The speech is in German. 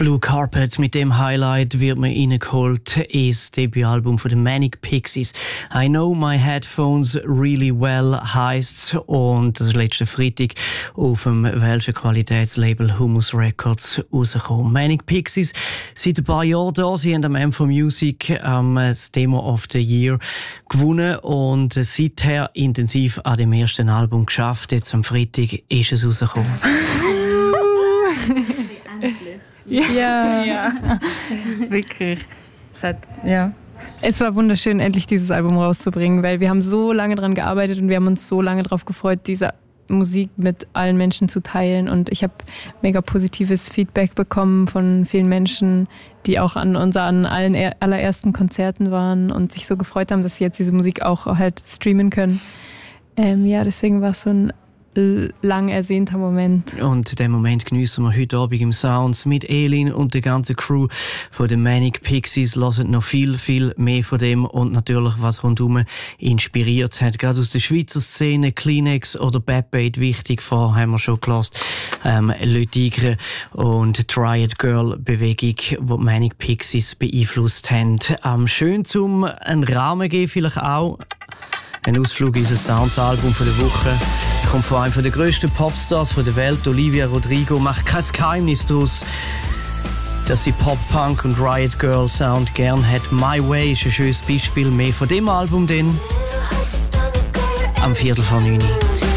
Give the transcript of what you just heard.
Blue Carpet, mit dem Highlight wird man reingeholt ins Debütalbum von den Manic Pixies. I Know My Headphones Really Well heisst's, und das ist letzten Freitag auf dem welschen Qualitätslabel Humus Records rausgekommen. Manic Pixies seit ein paar Jahren da. Sie haben am M4 Music das Demo of the Year gewonnen und seither intensiv an dem ersten Album geschafft. Jetzt am Freitag ist es rausgekommen. Ja. Wirklich. Es war wunderschön, endlich dieses Album rauszubringen, weil wir haben so lange daran gearbeitet und wir haben uns so lange darauf gefreut, diese Musik mit allen Menschen zu teilen. Und ich habe mega positives Feedback bekommen von vielen Menschen, die auch an unseren allerersten Konzerten waren und sich so gefreut haben, dass sie jetzt diese Musik auch halt streamen können. Deswegen war es so ein lang ersehnter Moment. Und den Moment geniessen wir heute Abend im Sounds mit Elin und der ganzen Crew von den Manic Pixies. Hören noch viel, viel mehr von dem und natürlich, was rundherum inspiriert hat. Gerade aus der Schweizer Szene, Kleenex oder Bad Bait, wichtig, vorher haben wir schon gehört, Le Tigre und Triad Girl Bewegung, die Manic Pixies beeinflusst haben. Schön zum einen Rahmen geben, vielleicht auch. Ein Ausflug in unser Sounds-Album von der Woche kommt von einem der grössten Popstars der Welt, Olivia Rodrigo. Macht kein Geheimnis daraus, dass sie Pop-Punk und Riot Girl Sound gern hat. My Way ist ein schönes Beispiel. Mehr von dem Album dann am 8:45.